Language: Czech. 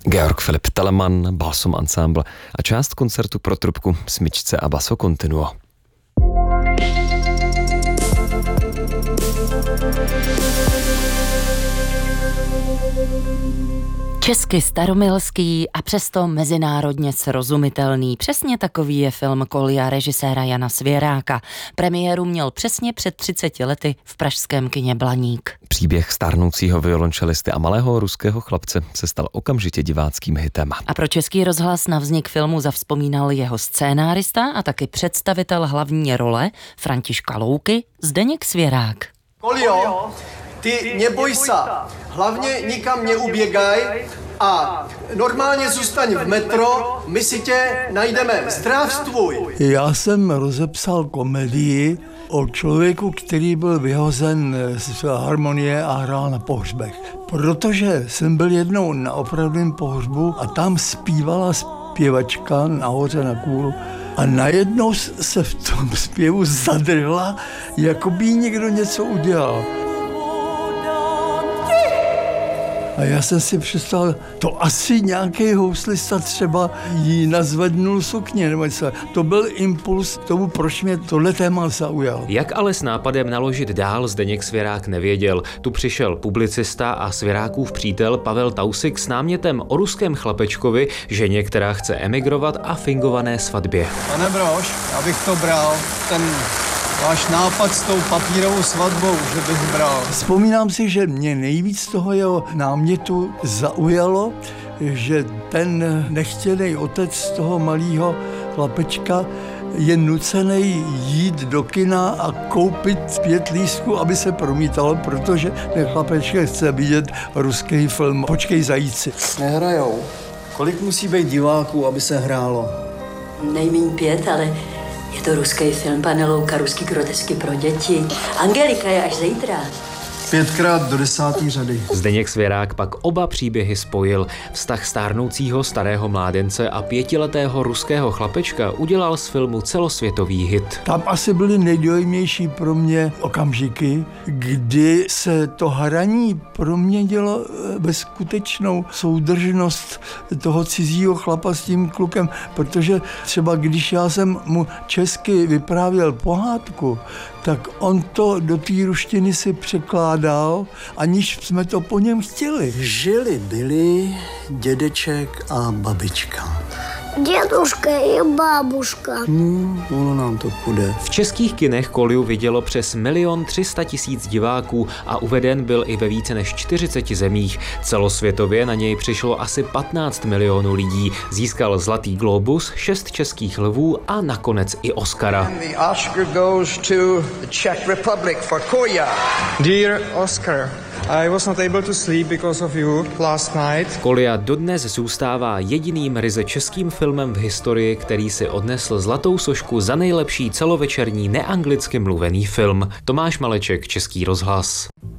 Georg Filip Telemann, Balsam Ensemble a část koncertu pro trubku, smyčce a basso continuo. Česky staromilský a přesto mezinárodně srozumitelný. Přesně takový je film Kolia režiséra Jana Svěráka. Premiéru měl přesně před 30 lety v pražském kině Blaník. Příběh stárnoucího violončelisty a malého ruského chlapce se stal okamžitě diváckým hitem. A pro Český rozhlas na vznik filmu zavzpomínal jeho scénárista a taky představitel hlavní role Františka Louky Zdeněk Svěrák. Kolio, ty neboj se, hlavně nikam neuběgaj a normálně zůstaň v metro, my si tě najdeme. Zdravstvuj! Já jsem rozepsal komedii o člověku, který byl vyhozen z harmonie a hrál na pohřbech. Protože jsem byl jednou na opravdovém pohřbu a tam zpívala zpěvačka nahoře na kůru a najednou se v tom zpěvu zadrhla, jako by někdo něco udělal. A já jsem si představil, to asi nějaký houslista třeba jí nazvednul sukně, nebo něco. To byl impuls k tomu, proč mě tohle téma zaujalo. Jak ale s nápadem naložit dál Zdeněk Svěrák nevěděl. Tu přišel publicista a Svěrákův přítel Pavel Tausik s námětem o ruském chlapečkovi, ženě, která chce emigrovat a fingované svatbě. Pane Brož, já bych to bral, ten váš nápad s tou papírovou svatbou, že bych bral. Vzpomínám si, že mě nejvíc toho jeho námětu zaujalo, že ten nechtěný otec toho malého chlapečka je nucený jít do kina a koupit 5 lístků, aby se promítalo, protože ten chlapeček chce vidět ruský film Počkej zajíci. Nehrajou. Kolik musí být diváků, aby se hrálo? Nejméně 5, ale je to ruský film, pane Louka, ruský grotesky pro děti. Angelika je až zítra. 5krát do 10. řady. Zdeněk Svěrák pak oba příběhy spojil. Vztah stárnoucího starého mládence a 5letého ruského chlapečka udělal z filmu celosvětový hit. Tam asi byly nejdojemnější pro mě okamžiky, kdy se to hraní proměnilo ve skutečnou soudržnost toho cizího chlapa s tím klukem, protože třeba když já jsem mu česky vyprávěl pohádku, tak on to do té ruštiny si překládal, aniž jsme to po něm chtěli. Byli dědeček a babička. Děduška i babuška. Ono nám to půjde. V českých kinech Koliu vidělo přes 1 300 000 diváků a uveden byl i ve více než 40 zemích. Celosvětově na něj přišlo asi 15 milionů lidí. Získal Zlatý glóbus, 6 českých lvů a nakonec i Oscara. The Oscar goes to the Czech Republic for Kolia. Dear Oscar, I was not able to sleep because of you last night. Kolia dodnes zůstává jediným ryze českým filmem v historii, který si odnesl Zlatou sošku za nejlepší celovečerní neanglicky mluvený film. Tomáš Maleček, Český rozhlas.